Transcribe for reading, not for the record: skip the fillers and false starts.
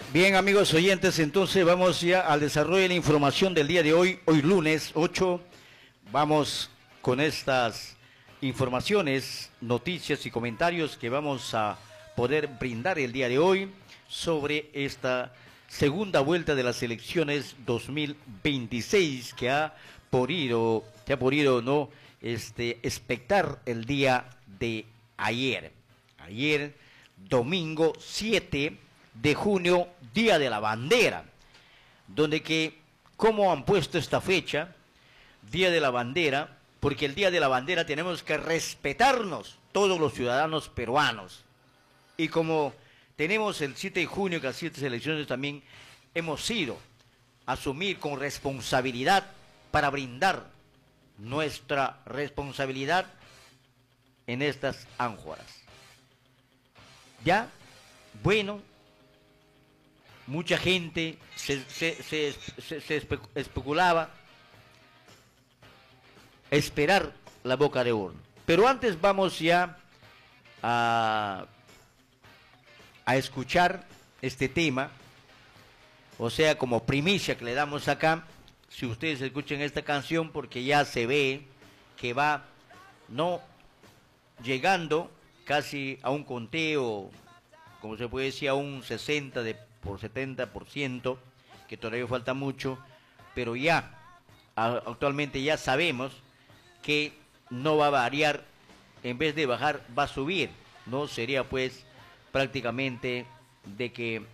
Bien, amigos oyentes, entonces vamos ya al desarrollo de la información del día de hoy lunes 8. Vamos con estas informaciones, noticias y comentarios que vamos a poder brindar el día de hoy sobre esta segunda vuelta de las elecciones 2026 que ha podido no expectar el día de ayer. Ayer, domingo 7 de junio, Día de la Bandera, donde que, ¿cómo han puesto esta fecha? Día de la Bandera, porque el Día de la Bandera tenemos que respetarnos todos los ciudadanos peruanos. Y como tenemos el 7 de junio, que las 7 elecciones también hemos ido a asumir con responsabilidad para brindar nuestra responsabilidad en estas ánforas. Ya, bueno, mucha gente se especulaba esperar la boca de urna. Pero antes vamos ya a escuchar este tema, o sea, como primicia que le damos acá. Si ustedes escuchan esta canción, porque ya se ve que va no llegando casi a un conteo, como se puede decir, a un 70%, que todavía falta mucho, pero ya actualmente ya sabemos que no va a variar, en vez de bajar va a subir, ¿no? Sería pues prácticamente de que